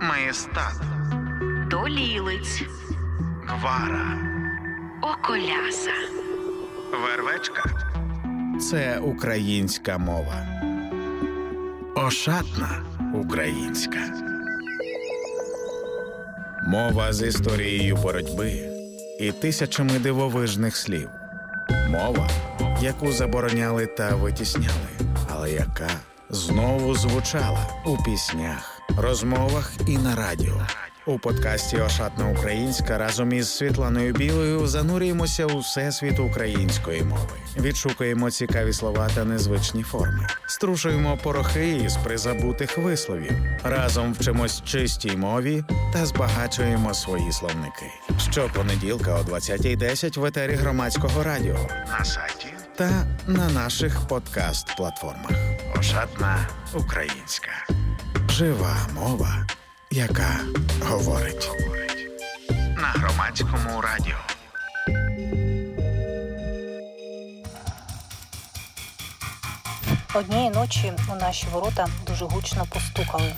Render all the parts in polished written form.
Маєстат, Долілиць, Гвара, Околяса, Вервечка – це українська мова. Ошатна українська. Мова з історією боротьби і тисячами дивовижних слів. Мова, яку забороняли та витісняли, але яка знову звучала у піснях, розмовах і на радіо. У подкасті «Ошатна українська» разом із Світланою Білою занурюємося у всесвіт української мови. Відшукуємо цікаві слова та незвичні форми. Струшуємо порохи із призабутих висловів. Разом вчимось чистій мові та збагачуємо свої словники. Щопонеділка о 20:10 в етері Громадського радіо, на сайті та на наших подкаст-платформах. «Ошатна українська». Жива мова, яка говорить. На Громадському радіо. Однієї ночі у наші ворота дуже гучно постукали.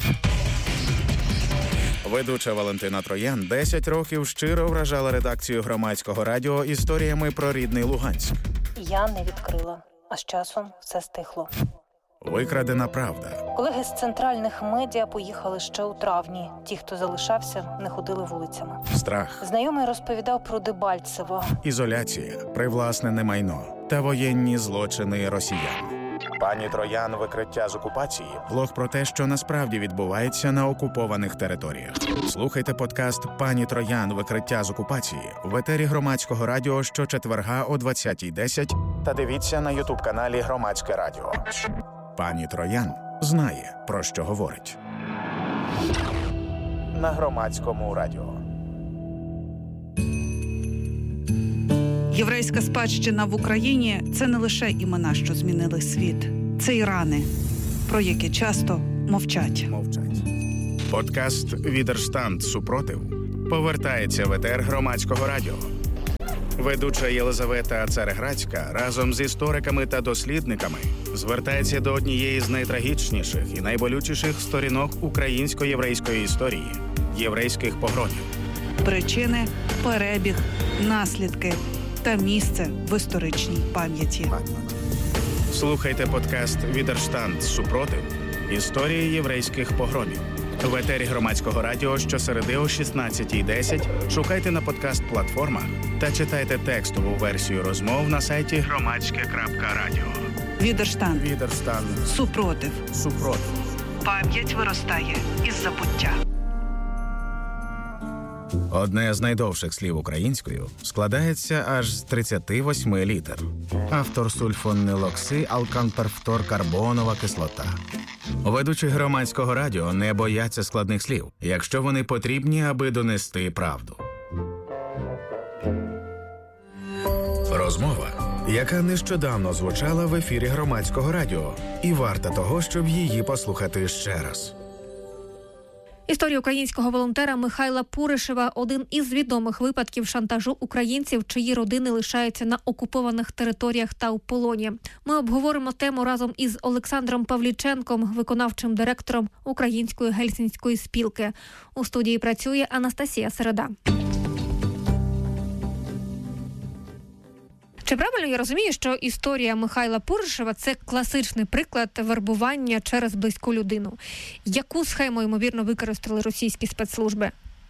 Ведуча Валентина Троян 10 років щиро вражала редакцію Громадського радіо історіями про рідний Луганськ. Я не відкрила, а з часом все стихло. Викрадена правда. Колеги з центральних медіа поїхали ще у травні. Ті, хто залишався, не ходили вулицями. Страх. Знайомий розповідав про Дебальцево. Ізоляція, привласнене майно та воєнні злочини росіян. Пані Троян «Викриття з окупації» – блог про те, що насправді відбувається на окупованих територіях. Слухайте подкаст «Пані Троян. Викриття з окупації» в етері Громадського радіо щочетверга о 20:10 та дивіться на ютуб-каналі Громадське радіо. Пані Троян знає, про що говорить. На Громадському радіо. Єврейська спадщина в Україні – це не лише імена, що змінили світ. Це і рани, про які часто мовчать. Подкаст «Відерштанд. Супротив» повертається в етер Громадського радіо. Ведуча Єлизавета Цареградська разом з істориками та дослідниками звертається до однієї з найтрагічніших і найболючіших сторінок українсько-єврейської історії – єврейських погромів. Причини, перебіг, наслідки та місце в історичній пам'яті. Слухайте подкаст «Відерштанд. Супротив. Історії єврейських погромів» в етері Громадського радіо щосереди о 16:10. Шукайте на подкаст-платформах та читайте текстову версію розмов на сайті громадське.радіо. Відерштанд. Супротив. Пам'ять виростає із забуття. Одне з найдовших слів українською складається аж з 38 літер. Автор сульфонилокси алканперфторкарбонова кислота. Ведучі Громадського радіо не бояться складних слів, якщо вони потрібні, аби донести правду. Розмова, яка нещодавно звучала в ефірі Громадського радіо, і варта того, щоб її послухати ще раз. Історія українського волонтера Михайла Пуришева – один із відомих випадків шантажу українців, чиї родини лишаються на окупованих територіях та у полоні. Ми обговоримо тему разом із Олександром Павліченком, виконавчим директором Української гельсінської спілки. У студії працює Анастасія Середа. Чи правильно я розумію, що історія Михайла Пуришева – це класичний приклад вербування через близьку людину? Яку схему, ймовірно, використали російські спецслужби?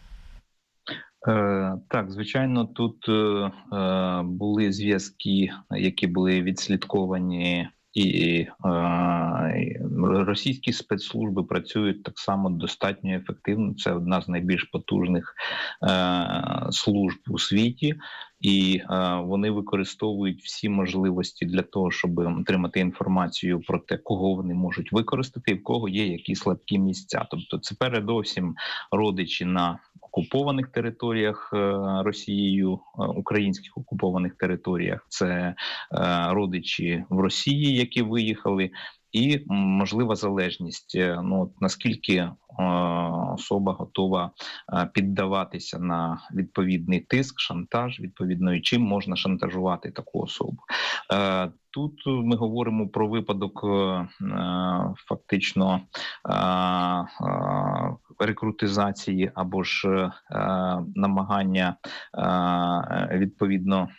Так, звичайно, тут були зв'язки, які були відслідковані, і російські спецслужби працюють так само достатньо ефективно. Це одна з найбільш потужних служб у світі. І вони використовують всі можливості для того, щоб отримати інформацію про те, кого вони можуть використати і в кого є які слабкі місця. Тобто це передовсім родичі на окупованих територіях Росією, українських окупованих територіях. Це родичі в Росії, які виїхали. І можлива залежність, наскільки особа готова піддаватися на відповідний тиск, шантаж, відповідно, і чим можна шантажувати таку особу. Тут ми говоримо про випадок фактично рекрутизації або ж намагання відповідно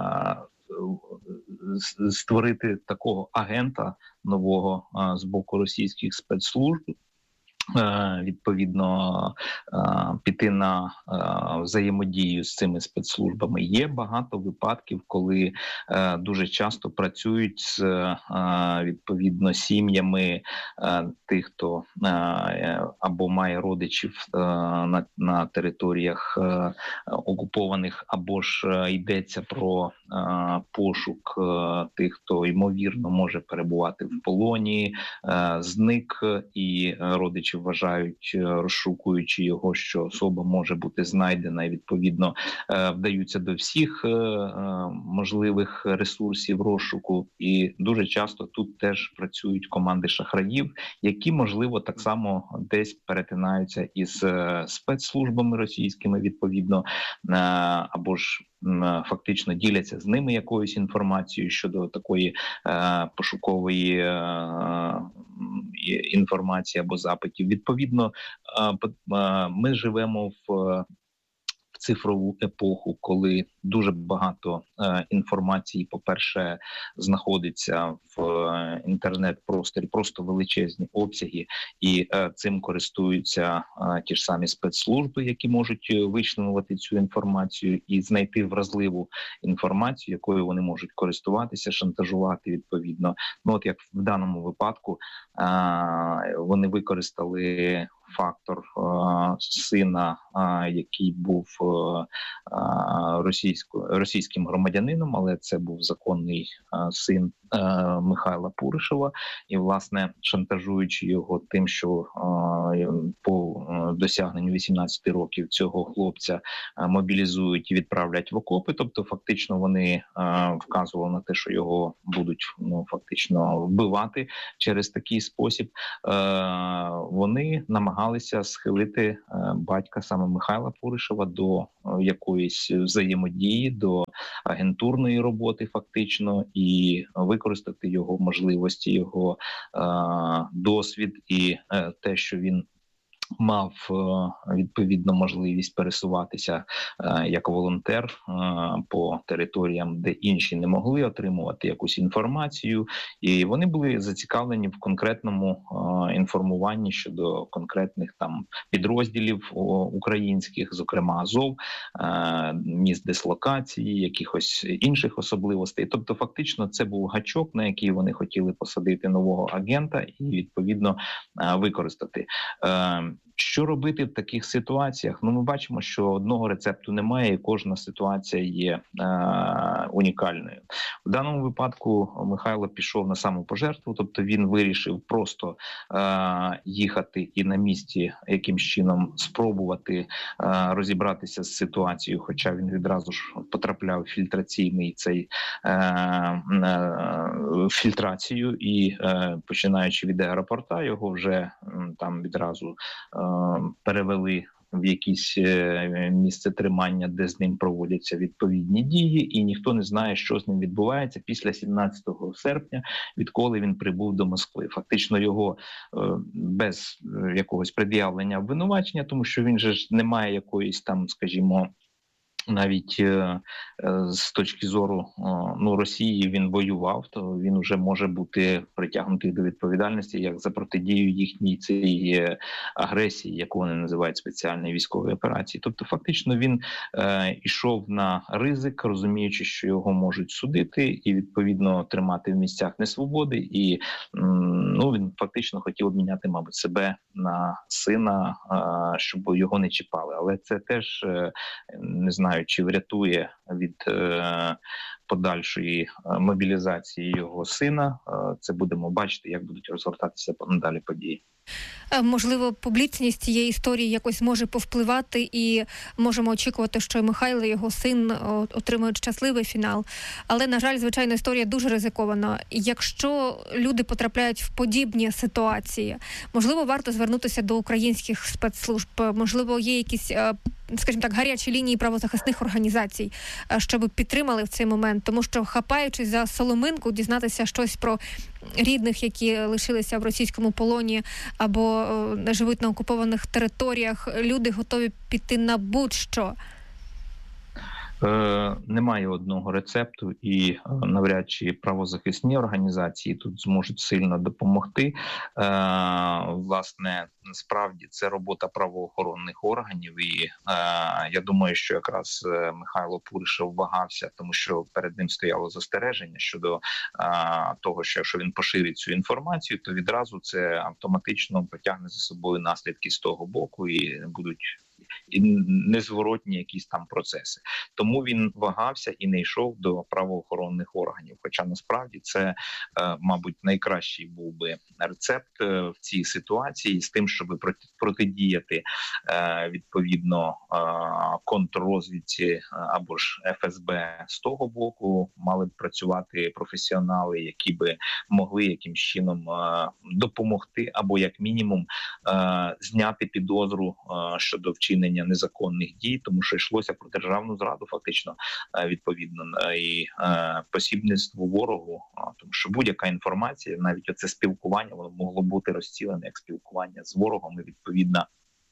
створити такого агента нового з боку російських спецслужб. Відповідно, піти на взаємодію з цими спецслужбами. Є багато випадків, коли дуже часто працюють з відповідно сім'ями тих, хто або має родичів на територіях окупованих, або ж йдеться про пошук тих, хто ймовірно може перебувати в полоні, зник, і родичі вважають, розшукуючи його, що особа може бути знайдена, і відповідно вдаються до всіх можливих ресурсів розшуку. І дуже часто тут теж працюють команди шахраїв, які, можливо, так само десь перетинаються із спецслужбами російськими, відповідно, або ж фактично діляться з ними якоюсь інформацією щодо такої пошукової інформації або запитів. Відповідно, ми живемо в цифрову епоху, коли дуже багато інформації, по-перше, знаходиться в інтернет-просторі, просто величезні обсяги, і цим користуються ті ж самі спецслужби, які можуть вичленувати цю інформацію і знайти вразливу інформацію, якою вони можуть користуватися, шантажувати відповідно. Ну, от як в даному випадку вони використали фактор сина, який був російським громадянином, але це був законний син Михайла Пуришева, і, власне, шантажуючи його тим, що по досягненню 18 років цього хлопця мобілізують і відправлять в окопи, тобто фактично вони вказували на те, що його будуть фактично вбивати через такий спосіб, вони намагалися схилити батька саме Михайла Пуришева до якоїсь взаємодії, до агентурної роботи фактично, і використати його можливості, його досвід і те, що він мав відповідно можливість пересуватися як волонтер по територіям, де інші не могли отримувати якусь інформацію, і вони були зацікавлені в конкретному інформуванні щодо конкретних там підрозділів українських, зокрема Азов, місць дислокації, якихось інших особливостей. Тобто фактично це був гачок, на який вони хотіли посадити нового агента і відповідно використати. Що робити в таких ситуаціях? Ну, ми бачимо, що одного рецепту немає, і кожна ситуація є унікальною. В даному випадку Михайло пішов на самопожертву, тобто він вирішив просто їхати і на місці якимсь чином спробувати розібратися з ситуацією, хоча він відразу ж потрапляв в фільтраційний цей фільтрацію, і починаючи від аеропорта, його вже там відразу перевели в якесь місце тримання, де з ним проводяться відповідні дії, і ніхто не знає, що з ним відбувається після 17 серпня, відколи він прибув до Москви. Фактично його без якогось пред'явлення обвинувачення, тому що він же ж не має якоїсь там, скажімо, навіть з точки зору Росії він воював, то він вже може бути притягнутий до відповідальності як за протидію їхній цій агресії, яку вони називають спеціальні військові операції. Тобто фактично він йшов на ризик, розуміючи, що його можуть судити і відповідно тримати в місцях несвободи, і він фактично хотів обміняти, мабуть, себе на сина, щоб його не чіпали. Але це теж, не знаю, чи врятує від подальшої мобілізації його сина. Це будемо бачити, як будуть розгортатися надалі події. Можливо, публічність цієї історії якось може повпливати, і можемо очікувати, що Михайло, його син, отримають щасливий фінал. Але, на жаль, звичайно, історія дуже ризикована. Якщо люди потрапляють в подібні ситуації, можливо, варто звернутися до українських спецслужб, можливо, є якісь скажімо так, гарячі лінії правозахисних організацій, щоб підтримали в цей момент? Тому що, хапаючись за соломинку, дізнатися щось про рідних, які лишилися в російському полоні або живуть на окупованих територіях, люди готові піти на будь-що. Немає одного рецепту, і навряд чи правозахисні організації тут зможуть сильно допомогти. Власне, справді це робота правоохоронних органів, і я думаю, що якраз Михайло Пуришев вагався, тому що перед ним стояло застереження щодо того, що якщо він поширить цю інформацію, то відразу це автоматично потягне за собою наслідки з того боку і будуть і незворотні якісь там процеси. Тому він вагався і не йшов до правоохоронних органів. Хоча насправді це, мабуть, найкращий був би рецепт в цій ситуації з тим, щоб протидіяти відповідно контррозвідці або ж ФСБ з того боку. Мали б працювати професіонали, які би могли якимсь чином допомогти або як мінімум зняти підозру щодо вчинення незаконних дій, тому що йшлося про державну зраду, фактично, відповідно, і посібництво ворогу, тому що будь-яка інформація, навіть оце спілкування, воно могло бути розцілене як спілкування з ворогом, і відповідно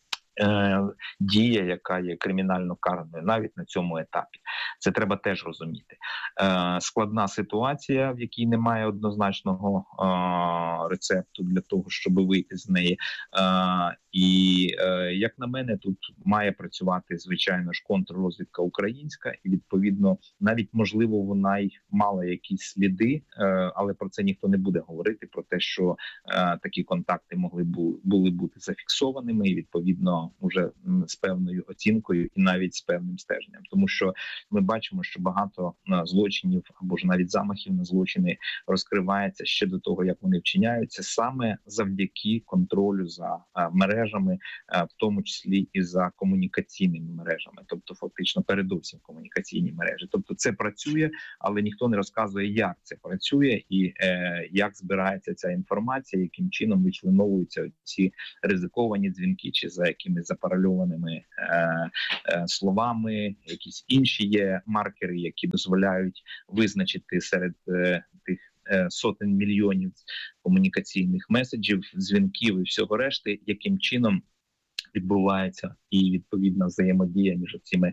дія, яка є кримінально караною навіть на цьому етапі. Це треба теж розуміти. Складна ситуація, в якій немає однозначного рецепту для того, щоб вийти з неї. І, як на мене, тут має працювати, звичайно ж, контррозвідка українська, і, відповідно, навіть, можливо, вона й мала якісь сліди, але про це ніхто не буде говорити, про те, що такі контакти були бути зафіксованими, і, відповідно, вже з певною оцінкою і навіть з певним стеженням. Тому що ми бачимо, що багато злочинів або ж навіть замахів на злочини розкривається ще до того, як вони вчиняються, саме завдяки контролю за мережами, в тому числі і за комунікаційними мережами. Тобто, фактично, передусім комунікаційні мережі. Тобто це працює, але ніхто не розказує, як це працює і як збирається ця інформація, яким чином вичленовуються ці ризиковані дзвінки, чи за якимись запаральованими словами, якісь інші є маркери, які дозволяють визначити серед тих сотень мільйонів комунікаційних меседжів, дзвінків і всього решти, яким чином відбувається і відповідна взаємодія між цими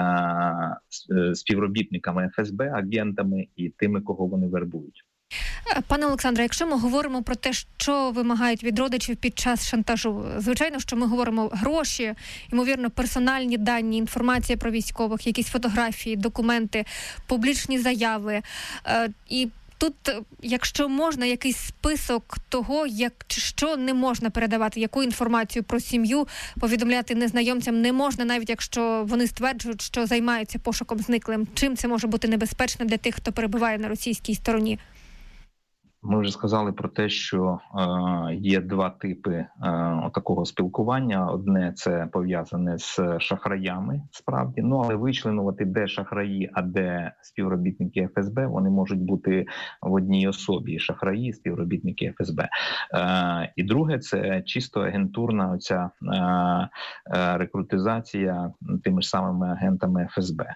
співробітниками ФСБ, агентами і тими, кого вони вербують. Пане Олександре, якщо ми говоримо про те, що вимагають від родичів під час шантажу, звичайно, що ми говоримо гроші, ймовірно, персональні дані, інформація про військових, якісь фотографії, документи, публічні заяви. І тут, якщо можна, якийсь список того, що не можна передавати, яку інформацію про сім'ю повідомляти незнайомцям не можна, навіть якщо вони стверджують, що займаються пошуком зниклим. Чим це може бути небезпечно для тих, хто перебуває на російській стороні? Ми вже сказали про те, що є два типи такого спілкування. Одне – це пов'язане з шахраями, справді. Але вичленувати, де шахраї, а де співробітники ФСБ, вони можуть бути в одній особі. Шахраї, співробітники ФСБ. І друге – це чисто агентурна оця рекрутизація тими ж самими агентами ФСБ.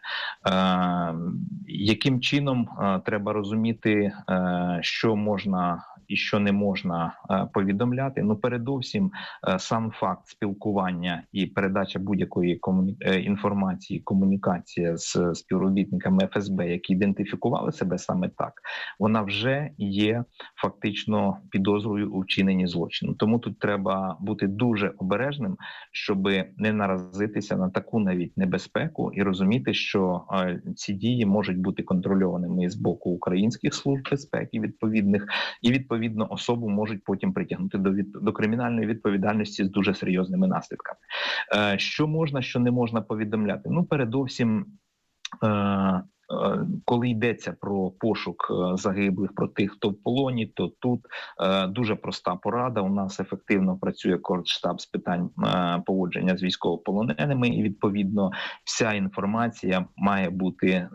Яким чином треба розуміти, що можна і що не можна повідомляти? Передовсім сам факт спілкування і передача будь-якої інформації, комунікація з співробітниками ФСБ, які ідентифікували себе саме так, вона вже є фактично підозрою у вчиненні злочину. Тому тут треба бути дуже обережним, щоб не наразитися на таку навіть небезпеку і розуміти, що ці дії можуть бути контрольованими з боку українських служб безпеки відповідних, і відповідно особу можуть потім притягнути до кримінальної відповідальності з дуже серйозними наслідками. Що можна, що не можна повідомляти? Передовсім коли йдеться про пошук загиблих, про тих, хто в полоні, то тут дуже проста порада. У нас ефективно працює Коордштаб з питань поводження з військовополоненими, і відповідно вся інформація має бути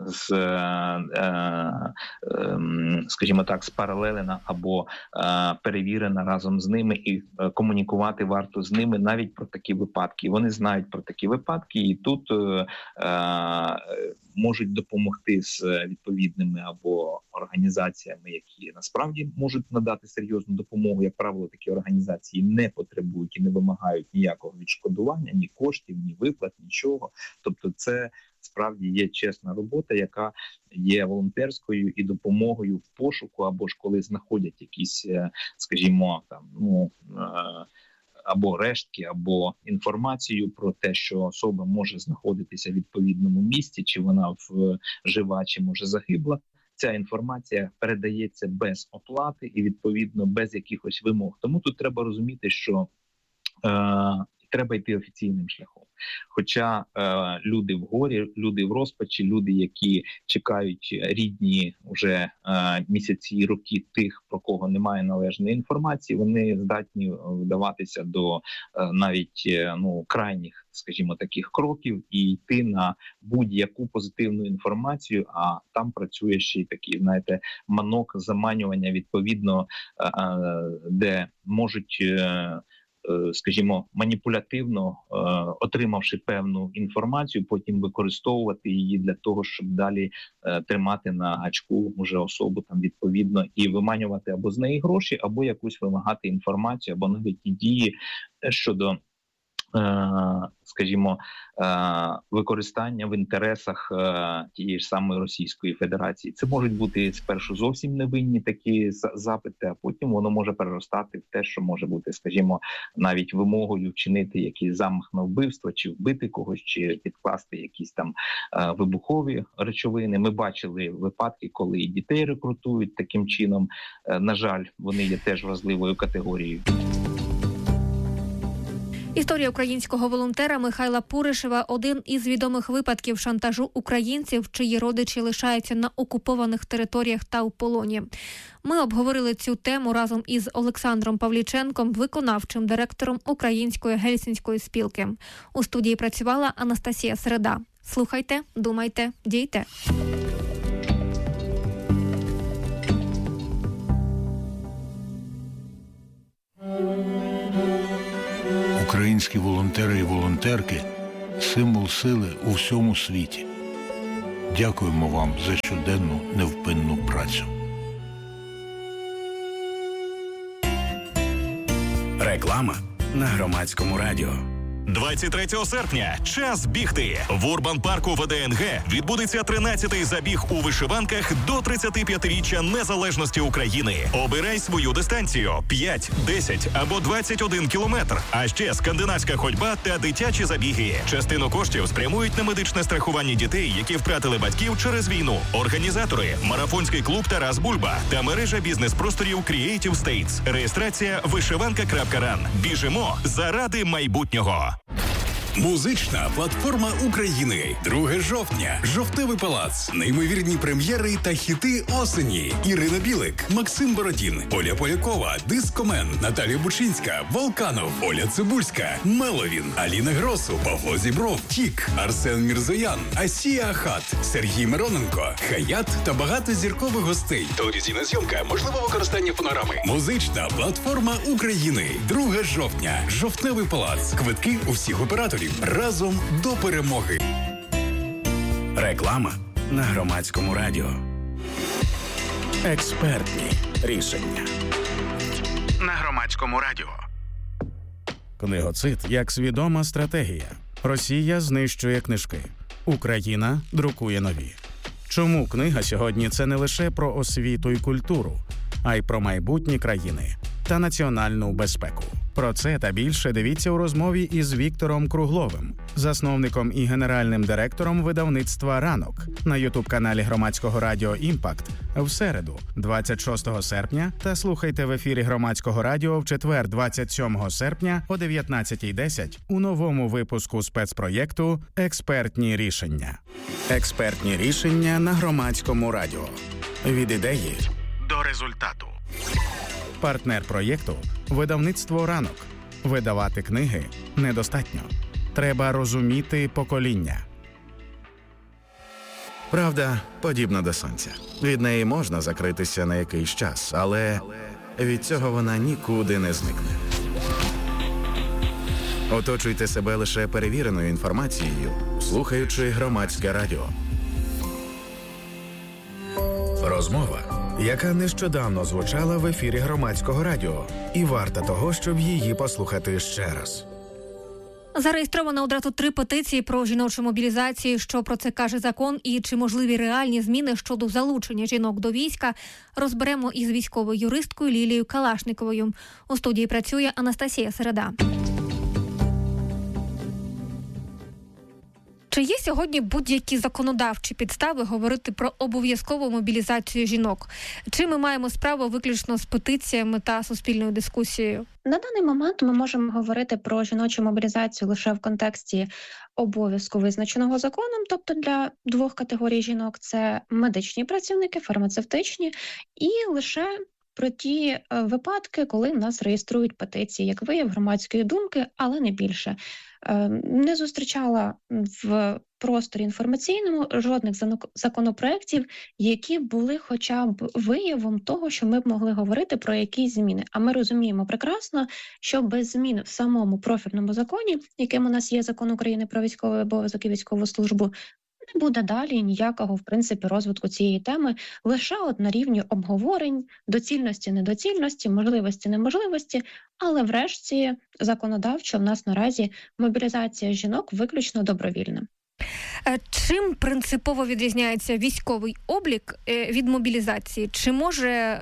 скажімо так, спаралелена або перевірена разом з ними, і комунікувати варто з ними навіть про такі випадки. Вони знають про такі випадки, і тут можуть допомогти з відповідними або організаціями, які насправді можуть надати серйозну допомогу. Як правило, такі організації не потребують і не вимагають ніякого відшкодування, ні коштів, ні виплат, нічого. Тобто це справді є чесна робота, яка є волонтерською і допомогою в пошуку, або ж коли знаходять якісь, скажімо, там, або рештки, або інформацію про те, що особа може знаходитися в відповідному місці, чи вона жива, чи може загибла. Ця інформація передається без оплати і, відповідно, без якихось вимог. Тому тут треба розуміти, що треба йти офіційним шляхом. Хоча люди в горі, люди в розпачі, люди, які чекають рідні вже місяці і роки тих, про кого немає належної інформації, вони здатні вдаватися до навіть крайніх, скажімо, таких кроків і йти на будь-яку позитивну інформацію, а там працює ще й такий, знаєте, манок заманювання, відповідно, де можуть, скажімо, маніпулятивно, отримавши певну інформацію, потім використовувати її для того, щоб далі тримати на гачку вже особу там відповідно і виманювати або з неї гроші, або якусь вимагати інформацію, або навіть ті дії щодо, скажімо, використання в інтересах тієї ж самої Російської Федерації. Це можуть бути спершу зовсім невинні такі запити, а потім воно може переростати в те, що може бути, скажімо, навіть вимогою вчинити якийсь замах на вбивство, чи вбити когось, чи підкласти якісь там вибухові речовини. Ми бачили випадки, коли і дітей рекрутують таким чином. На жаль, вони є теж важливою категорією. Історія українського волонтера Михайла Пуришева – один із відомих випадків шантажу українців, чиї родичі лишаються на окупованих територіях та у полоні. Ми обговорили цю тему разом із Олександром Павліченком, виконавчим директором Української гельсінської спілки. У студії працювала Анастасія Середа. Слухайте, думайте, дійте. Українські волонтери і волонтерки – символ сили у всьому світі. Дякуємо вам за щоденну невпинну працю. Реклама на Громадському радіо. 23 серпня – час бігти. В Урбан-парку ВДНГ відбудеться 13-й забіг у вишиванках до 35-річчя незалежності України. Обирай свою дистанцію – 5, 10 або 21 кілометр. А ще скандинавська ходьба та дитячі забіги. Частину коштів спрямують на медичне страхування дітей, які втратили батьків через війну. Організатори – марафонський клуб «Тарас Бульба» та мережа бізнес-просторів Creative States. Реєстрація вишиванка.ран. Біжимо заради майбутнього. Музична платформа України. 2 жовтня. Жовтневий палац. Неймовірні прем'єри та хіти осені. Ірина Білик, Максим Бородін, Оля Полякова, Дискомен, Наталія Бучинська, Волканов, Оля Цибульська, Меловін, Аліна Гросу, Павло Зібров, Тік, Арсен Мірзоян, Асія Ахат, Сергій Мироненко, Хаят та багато зіркових гостей. Телевізійна зйомка, можливо використання фонограми. Музична платформа України. 2 жовтня. Жовтневий палац. Квитки у всіх операторів. Разом до перемоги. Реклама на Громадському радіо. Експертні рішення на Громадському радіо. Книгоцид як свідома стратегія. Росія знищує книжки. Україна друкує нові. Чому книга сьогодні – це не лише про освіту і культуру, а й про майбутні країни та національну безпеку? Про це та більше дивіться у розмові із Віктором Кругловим, засновником і генеральним директором видавництва «Ранок» на ютуб-каналі Громадського радіо «Імпакт» в середу, 26 серпня, та слухайте в ефірі Громадського радіо в четвер, 27 серпня о 19:10 у новому випуску спецпроєкту «Експертні рішення». Експертні рішення на Громадському радіо. Від ідеї до результату. Партнер проєкту – видавництво «Ранок». Видавати книги недостатньо. Треба розуміти покоління. Правда подібна до сонця. Від неї можна закритися на якийсь час, але від цього вона нікуди не зникне. Оточуйте себе лише перевіреною інформацією, слухаючи Громадське радіо. Розмова, яка нещодавно звучала в ефірі Громадського радіо, і варта того, щоб її послухати ще раз. Зареєстровано одразу 3 петиції про жіночу мобілізацію. Що про це каже закон і чи можливі реальні зміни щодо залучення жінок до війська, розберемо із військовою юристкою Лілією Калашніковою. У студії працює Анастасія Середа. Чи є сьогодні будь-які законодавчі підстави говорити про обов'язкову мобілізацію жінок? Чи ми маємо справу виключно з петиціями та суспільною дискусією? На даний момент ми можемо говорити про жіночу мобілізацію лише в контексті обов'язку, визначеного законом, тобто для 2 категорій жінок – це медичні працівники, фармацевтичні, і лише про ті випадки, коли в нас реєструють петиції, як вияв громадської думки, але не більше. Не зустрічала в просторі інформаційному жодних законопроєктів, які були хоча б виявом того, що ми б могли говорити про якісь зміни. А ми розуміємо прекрасно, що без змін в самому профільному законі, яким у нас є Закон України про військовий обов'язок і військову службу, не буде далі ніякого, в принципі, розвитку цієї теми, лише на рівні обговорень, доцільності, недоцільності, можливості, неможливості, але врешті законодавчо в нас наразі мобілізація жінок виключно добровільна. Чим принципово відрізняється військовий облік від мобілізації? Чи може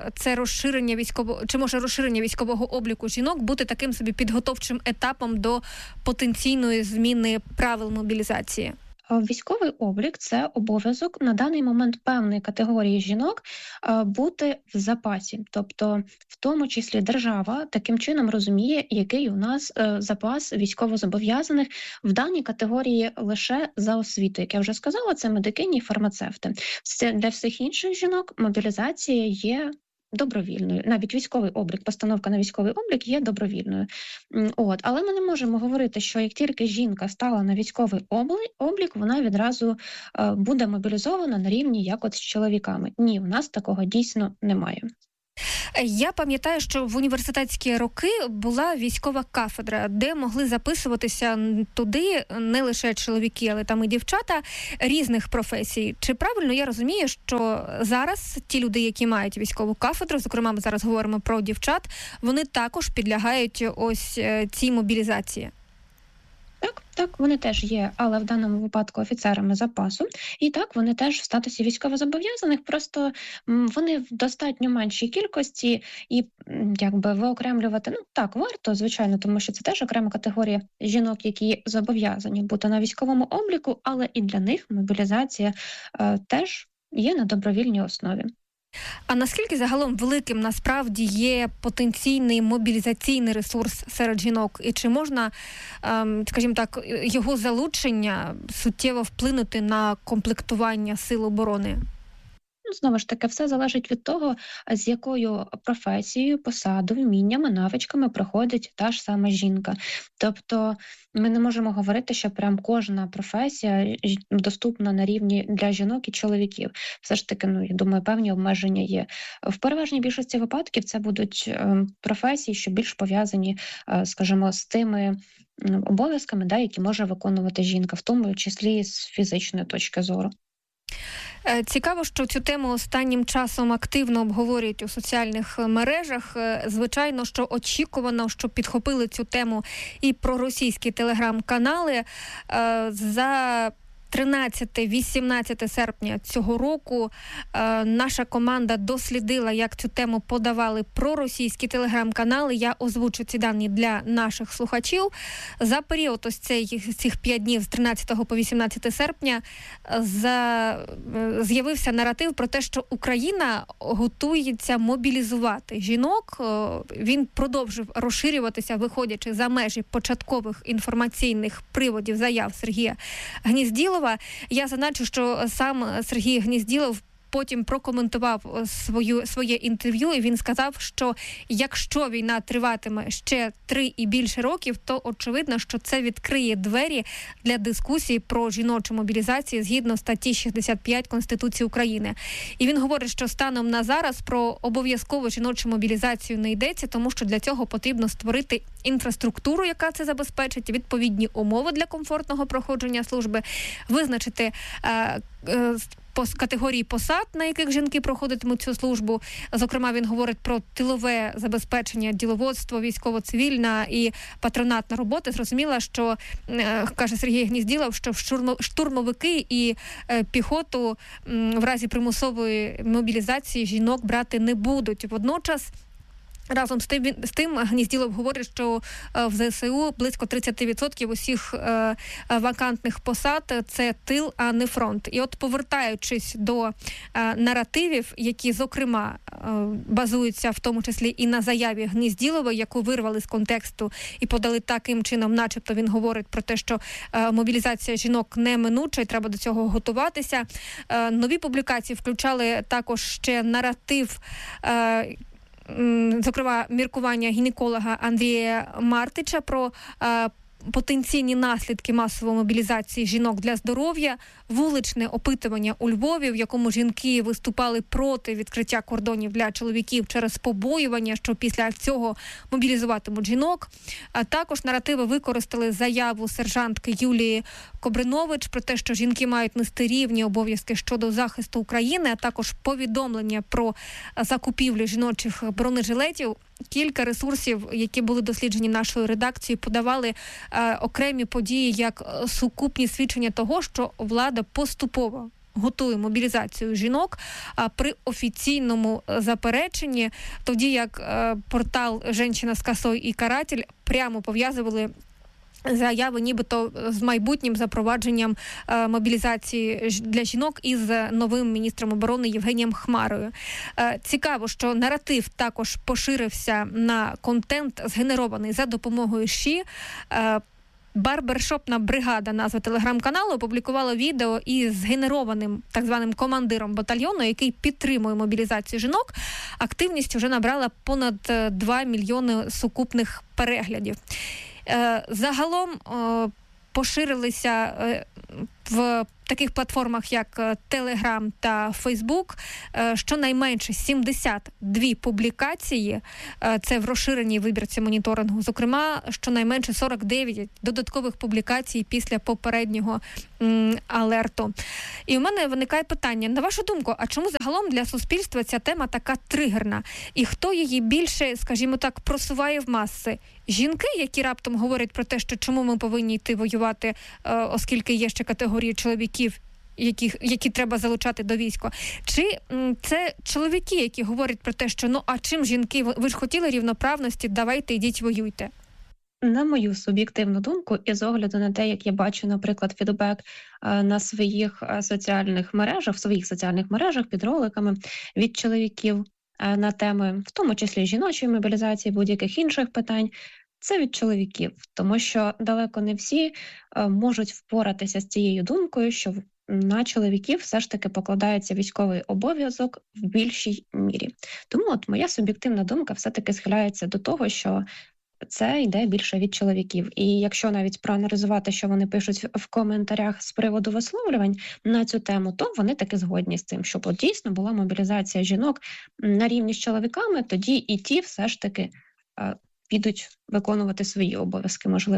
розширення військового обліку жінок бути таким собі підготовчим етапом до потенційної зміни правил мобілізації? Військовий облік – це обов'язок на даний момент певної категорії жінок бути в запасі. Тобто, в тому числі держава таким чином розуміє, який у нас запас військовозобов'язаних в даній категорії лише за освіту. Як я вже сказала, це медикині і фармацевти. Для всіх інших жінок мобілізація є добровільною. Навіть військовий облік, постановка на військовий облік є добровільною. Але ми не можемо говорити, що як тільки жінка стала на військовий облік, вона відразу буде мобілізована на рівні як з чоловіками. Ні, у нас такого дійсно немає. Я пам'ятаю, що в університетські роки була військова кафедра, де могли записуватися туди не лише чоловіки, але там і дівчата різних професій. Чи правильно я розумію, що зараз ті люди, які мають військову кафедру, зокрема ми зараз говоримо про дівчат, вони також підлягають ось цій мобілізації? Так, вони теж є, але в даному випадку офіцерами запасу. І так, вони теж в статусі військовозобов'язаних, просто вони в достатньо меншій кількості і виокремлювати, варто, звичайно, тому що це теж окрема категорія жінок, які зобов'язані бути на військовому обліку, але і для них мобілізація теж є на добровільній основі. А наскільки загалом великим насправді є потенційний мобілізаційний ресурс серед жінок? І чи можна, скажімо так, його залучення суттєво вплинути на комплектування сил оборони? Знову ж таки, все залежить від того, з якою професією, посадою, вміннями, навичками проходить та ж сама жінка. Тобто ми не можемо говорити, що прям кожна професія доступна на рівні для жінок і чоловіків. Все ж таки, я думаю, певні обмеження є. В переважній більшості випадків це будуть професії, що більш пов'язані, скажімо, з тими обов'язками, які може виконувати жінка, в тому числі з фізичної точки зору. Цікаво, що цю тему останнім часом активно обговорюють у соціальних мережах. Звичайно, що очікувано, що підхопили цю тему і проросійські телеграм-канали. За 13-18 серпня цього року наша команда дослідила, як цю тему подавали проросійські телеграм-канали. Я озвучу ці дані для наших слухачів. За період ось цих 5 днів з 13 по 18 серпня з'явився наратив про те, що Україна готується мобілізувати жінок. Він продовжив розширюватися, виходячи за межі початкових інформаційних приводів заяв Сергія Гнізділова. Я зазначу, що сам Сергій Гнізділов потім прокоментував своє інтерв'ю, і він сказав, що якщо війна триватиме ще 3 і більше років, то очевидно, що це відкриє двері для дискусії про жіночу мобілізацію згідно статті 65 Конституції України. І він говорить, що станом на зараз про обов'язкову жіночу мобілізацію не йдеться, тому що для цього потрібно створити інфраструктуру, яка це забезпечить, відповідні умови для комфортного проходження служби, визначити категорії посад, на яких жінки проходитимуть цю службу. Зокрема, він говорить про тилове забезпечення, діловодство, військово-цивільна і патронатна робота. Зрозуміло, що, каже Сергій Гнізділов, що штурмовики і піхоту в разі примусової мобілізації жінок брати не будуть. Водночас, разом з тим, Гнізділов говорить, що в ЗСУ близько 30% усіх вакантних посад – це тил, а не фронт. І от, повертаючись до наративів, які, зокрема, базуються в тому числі і на заяві Гнізділова, яку вирвали з контексту і подали таким чином, начебто він говорить про те, що мобілізація жінок неминуча і треба до цього готуватися. Нові публікації включали також ще наратив, зокрема, міркування гінеколога Андрія Мартича про потенційні наслідки масової мобілізації жінок для здоров'я, вуличне опитування у Львові, в якому жінки виступали проти відкриття кордонів для чоловіків через побоювання, що після цього мобілізуватимуть жінок. А також наративи використали заяву сержантки Юлії Кобринович про те, що жінки мають нести рівні обов'язки щодо захисту України, а також повідомлення про закупівлю жіночих бронежилетів. Кілька ресурсів, які були досліджені нашою редакцією, подавали окремі події як сукупні свідчення того, що влада поступово готує мобілізацію жінок при офіційному запереченні, тоді як портал «Женщина з косой і каратель» прямо пов'язували заяви нібито з майбутнім запровадженням мобілізації для жінок із новим міністром оборони Євгенієм Хмарою. Цікаво, що наратив також поширився на контент, згенерований за допомогою ШІ. Барбершопна бригада, назва телеграм-каналу, опублікувала відео із згенерованим так званим командиром батальйону, який підтримує мобілізацію жінок. Активність вже набрала понад 2 мільйони сукупних переглядів. Загалом поширилися в таких платформах, як Telegram та Facebook, щонайменше 72 публікації, це в розширеній вибірці моніторингу, зокрема, щонайменше 49 додаткових публікацій після попереднього алерту. І у мене виникає питання, на вашу думку, а чому загалом для суспільства ця тема така тригерна? І хто її більше, скажімо так, просуває в маси? Жінки, які раптом говорять про те, що чому ми повинні йти воювати, оскільки є ще категорії чоловіків, які треба залучати до війська? Чи це чоловіки, які говорять про те, що а чим жінки, ви ж хотіли рівноправності, давайте йдіть воюйте? На мою суб'єктивну думку, і з огляду на те, як я бачу, наприклад, фідбек на своїх соціальних мережах під роликами від чоловіків на теми, в тому числі жіночої мобілізації, будь-яких інших питань, це від чоловіків. Тому що далеко не всі можуть впоратися з цією думкою, що на чоловіків все ж таки покладається військовий обов'язок в більшій мірі. Тому от моя суб'єктивна думка все-таки схиляється до того, що це йде більше від чоловіків. І якщо навіть проаналізувати, що вони пишуть в коментарях з приводу висловлювань на цю тему, то вони таки згодні з тим, щоб от дійсно була мобілізація жінок на рівні з чоловіками, тоді і ті все ж таки підуть виконувати свої обов'язки, можливо.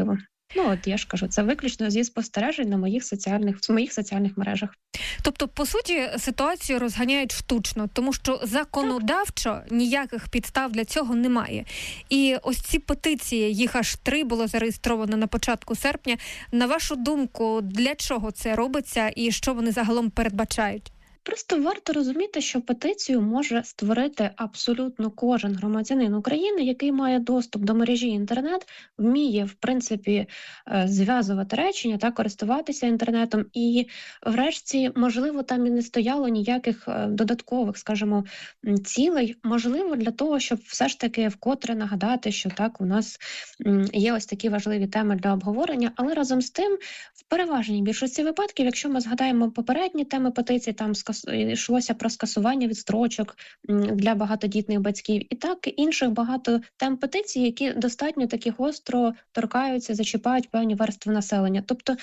От я ж кажу, це виключно зі спостережень на моїх соціальних мережах. Тобто, по суті, ситуацію розганяють штучно, тому що законодавчо ніяких підстав для цього немає. І ось ці петиції, їх аж 3 було зареєстровано на початку серпня. На вашу думку, для чого це робиться і що вони загалом передбачають? Просто варто розуміти, що петицію може створити абсолютно кожен громадянин України, який має доступ до мережі інтернет, вміє, в принципі, зв'язувати речення та користуватися інтернетом. І врешті, можливо, там і не стояло ніяких додаткових, скажімо, цілей. Можливо, для того, щоб все ж таки вкотре нагадати, що так, у нас є ось такі важливі теми для обговорення. Але разом з тим, в переважній більшості випадків, якщо ми згадаємо попередні теми петицій, там йшлося про скасування відстрочок для багатодітних батьків. І так, інших багато тем петицій, які достатньо таки гостро торкаються, зачіпають певні верстви населення. Тобто,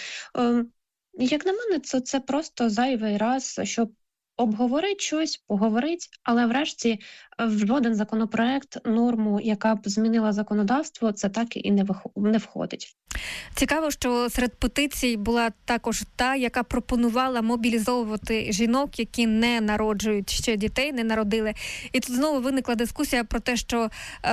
як на мене, це просто зайвий раз, щоб обговорити щось, поговорити, але врешті в жоден законопроект, норму, яка б змінила законодавство, це так і не входить. Цікаво, що серед петицій була також та, яка пропонувала мобілізовувати жінок, які не народжують ще дітей, не народили. І тут знову виникла дискусія про те, що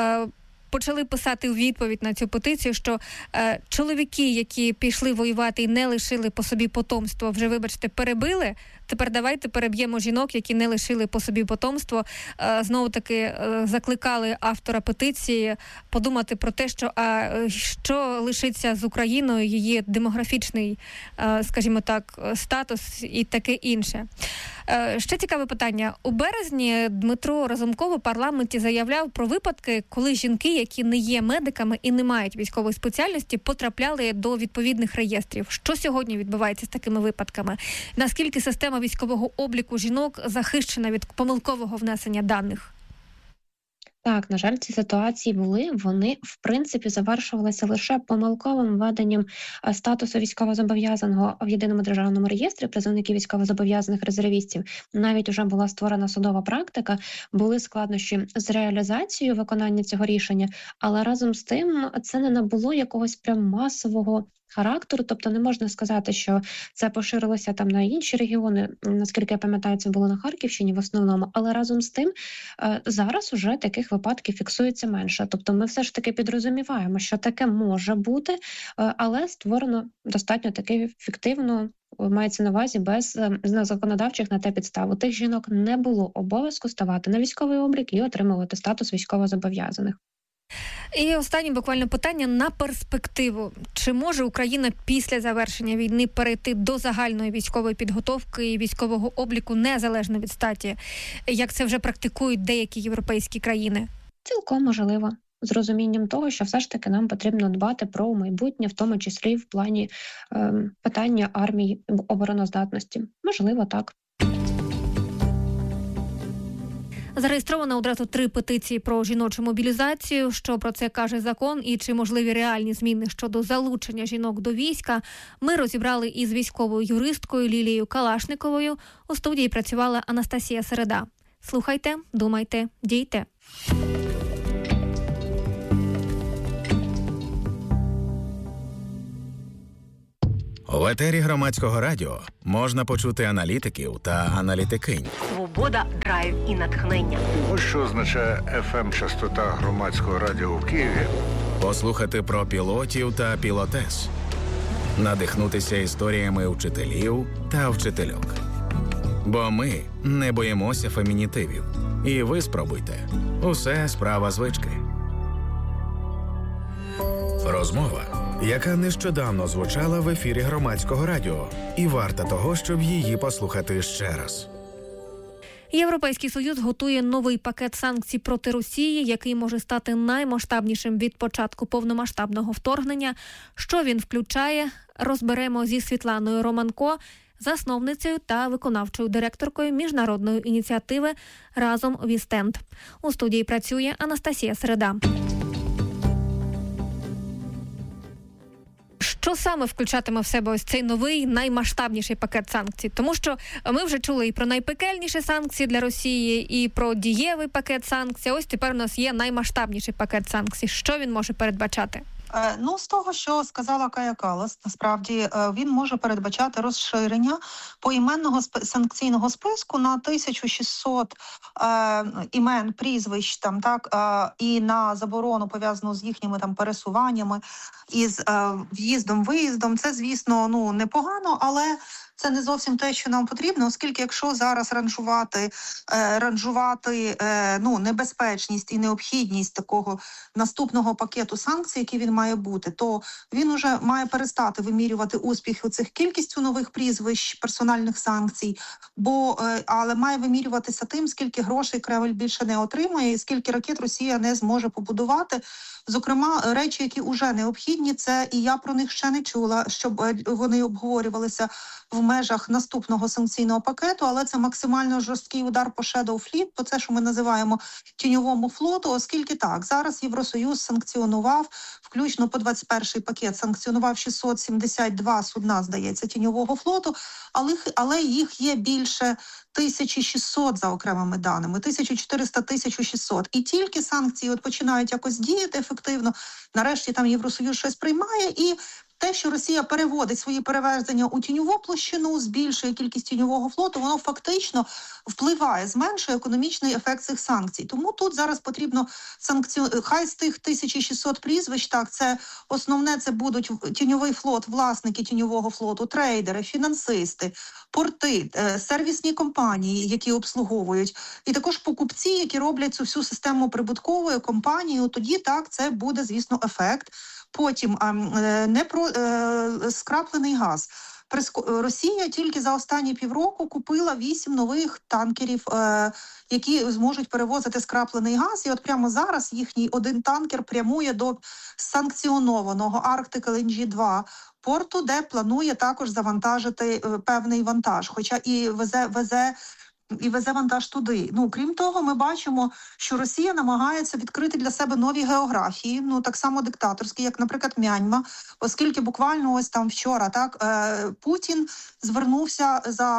почали писати у відповідь на цю петицію, що чоловіки, які пішли воювати і не лишили по собі потомство, вже, вибачте, перебили, тепер давайте переб'ємо жінок, які не лишили по собі потомство. Знову-таки закликали автора петиції подумати про те, що лишиться з Україною, її демографічний, скажімо так, статус і таке інше. Ще цікаве питання. У березні Дмитро Разумков у парламенті заявляв про випадки, коли жінки, які не є медиками і не мають військової спеціальності, потрапляли до відповідних реєстрів. Що сьогодні відбувається з такими випадками? Наскільки система військового обліку жінок захищена від помилкового внесення даних? Так, на жаль, ці ситуації були. Вони, в принципі, завершувалися лише помилковим введенням статусу військовозобов'язаного в єдиному державному реєстрі призовників військовозобов'язаних резервістів. Навіть вже була створена судова практика, були складнощі з реалізацією виконання цього рішення, але разом з тим це не набуло якогось прям масового характеру, тобто не можна сказати, що це поширилося там на інші регіони, наскільки я пам'ятаю, це було на Харківщині в основному, але разом з тим зараз уже таких випадків фіксується менше. Тобто ми все ж таки підрозуміваємо, що таке може бути, але створено достатньо таки фіктивно, мається на увазі без законодавчих на те підстав. У тих жінок не було обов'язку ставати на військовий облік і отримувати статус військовозобов'язаних. І останнє буквально питання на перспективу. Чи може Україна після завершення війни перейти до загальної військової підготовки і військового обліку незалежно від статі, як це вже практикують деякі європейські країни? Цілком можливо. З розумінням того, що все ж таки нам потрібно дбати про майбутнє, в тому числі в плані питання армії, обороноздатності. Можливо, так. Зареєстровано одразу 3 петиції про жіночу мобілізацію. Що про це каже закон і чи можливі реальні зміни щодо залучення жінок до війська, ми розібрали із військовою юристкою Лілією Калашниковою. У студії працювала Анастасія Середа. Слухайте, думайте, дійте. В етері Громадського радіо можна почути аналітиків та аналітикинь. Свобода, драйв і натхнення. Ось що означає FM-частота Громадського радіо в Києві. Послухати про пілотів та пілотес. Надихнутися історіями вчителів та вчительок. Бо ми не боїмося фемінітивів. І ви спробуйте. Усе справа звички. Розмова, яка нещодавно звучала в ефірі Громадського радіо, і варта того, щоб її послухати ще раз. Європейський Союз готує новий пакет санкцій проти Росії, який може стати наймасштабнішим від початку повномасштабного вторгнення. Що він включає, розберемо зі Світланою Романко, засновницею та виконавчою директоркою міжнародної ініціативи «Разом Вістенд». У студії працює Анастасія Середа. Що саме включатиме в себе ось цей новий, наймасштабніший пакет санкцій? Тому що ми вже чули і про найпекельніші санкції для Росії, і про дієвий пакет санкцій. Ось тепер у нас є наймасштабніший пакет санкцій. Що він може передбачати? З того, що сказала Кая Каллас, насправді він може передбачати розширення поіменного санкційного списку на 1600 імен, прізвищ, і на заборону, пов'язану з їхніми пересуваннями, із в'їздом-виїздом. Це, звісно, непогано, але це не зовсім те, що нам потрібно, оскільки якщо зараз ранжувати небезпечність і необхідність такого наступного пакету санкцій, який він має бути, то він уже має перестати вимірювати успіх у цих кількістю нових прізвищ, персональних санкцій, але має вимірюватися тим, скільки грошей Кремль більше не отримує і скільки ракет Росія не зможе побудувати. Зокрема, речі, які вже необхідні, це, і я про них ще не чула, щоб вони обговорювалися в межах наступного санкційного пакету, але це максимально жорсткий удар по Shadow Fleet, по це, що ми називаємо тіньовому флоту, оскільки зараз Євросоюз санкціонував, включно по 21-й пакет, санкціонував 672 судна, здається, тіньового флоту, але їх є більше 1600 за окремими даними, 1400-1600. І тільки санкції починають якось діяти ефективно, нарешті там Євросоюз щось приймає, і те, що Росія переводить свої перевезення у тіньову площину, збільшує кількість тіньового флоту, воно фактично впливає, зменшує економічний ефект цих санкцій. Тому тут зараз потрібно хай з тих 1600 прізвищ, це основне, це будуть тіньовий флот, власники тіньового флоту, трейдери, фінансисти, порти, сервісні компанії, які обслуговують, і також покупці, які роблять цю всю систему прибутковою компанією, тоді це буде, звісно, ефект. Потім скраплений газ. Росія тільки за останні півроку купила 8 нових танкерів, які зможуть перевозити скраплений газ. І от прямо зараз їхній один танкер прямує до санкціонованого Arctic LNG 2 порту, де планує також завантажити певний вантаж, хоча і везе вантаж туди. Крім того, ми бачимо, що Росія намагається відкрити для себе нові географії, так само диктаторські, як, наприклад, Мяньма, оскільки буквально ось там вчора Путін звернувся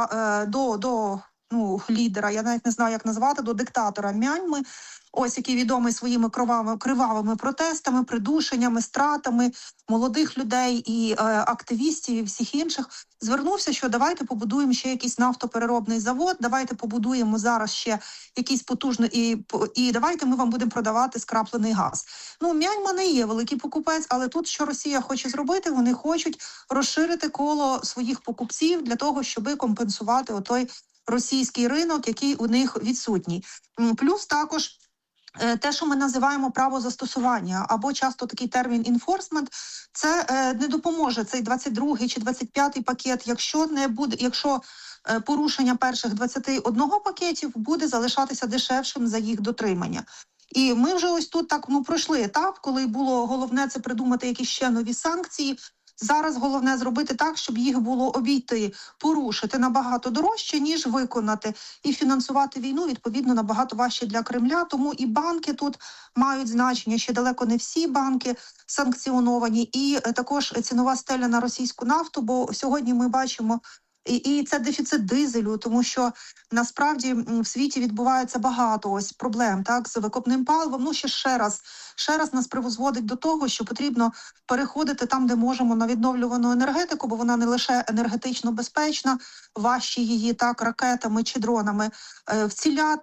до лідера, я навіть не знаю, як назвати, до диктатора Мяньми, який відомий своїми кривавими протестами, придушеннями, стратами молодих людей і активістів і всіх інших, звернувся, що давайте побудуємо ще якийсь нафтопереробний завод, давайте побудуємо зараз ще якийсь потужний, і давайте ми вам будемо продавати скраплений газ. Мяньма не є великий покупець, але тут що Росія хоче зробити, вони хочуть розширити коло своїх покупців для того, щоб компенсувати отой російський ринок, який у них відсутній. Плюс також те, що ми називаємо право застосування, або часто такий термін «enforcement», це не допоможе цей 22-й чи 25-й пакет, якщо порушення перших 21 пакетів буде залишатися дешевшим за їх дотримання. І ми вже ось тут пройшли етап, коли було головне це придумати якісь ще нові санкції. Зараз головне зробити так, щоб їх було обійти, порушити набагато дорожче, ніж виконати. І фінансувати війну, відповідно, набагато важче для Кремля. Тому і банки тут мають значення, ще далеко не всі банки санкціоновані. І також цінова стеля на російську нафту, бо сьогодні ми бачимо, і це дефіцит дизелю, тому що насправді в світі відбувається багато проблем з викопним паливом. Ще раз нас призводить до того, що потрібно переходити там, де можемо, на відновлювану енергетику, бо вона не лише енергетично безпечна, важче її ракетами чи дронами вціляти,